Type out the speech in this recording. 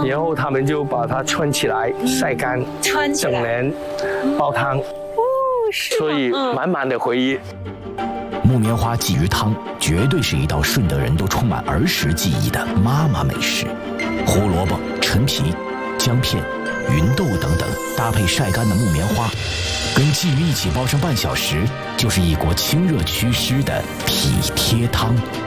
然后他们就把它穿起来晒干，整年煲汤。所以满满的回忆。 木棉花鲫鱼汤绝对是一道顺德人都充满儿时记忆的妈妈美食。胡萝卜、陈皮、姜片、芸豆等等，搭配晒干的木棉花，跟鲫鱼一起煲上半小时，就是一锅清热祛湿的体贴汤。